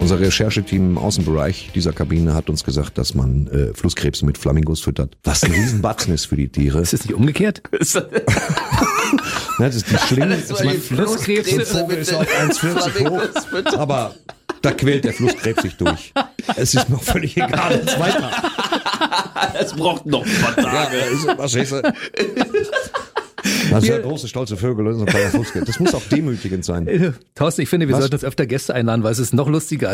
Unser Rechercheteam im Außenbereich dieser Kabine hat uns gesagt, dass man Flusskrebse mit Flamingos füttert. Was ein Riesenbatzen ist für die Tiere. Ist das nicht umgekehrt? Das ist die Schlinge. Flusskrebse Der Vogel ist auf 1,40 hoch, aber da quält der Flusskrebs sich durch. Es ist noch völlig egal, jetzt weiter. Es braucht noch ein paar Tage. Ja, verstehst du? Also sehr große, stolze Vögel und so ein kleiner Flusskrebs. Das muss auch demütigend sein. Thorsten, ich finde, wir sollten uns öfter Gäste einladen, weil es ist noch lustiger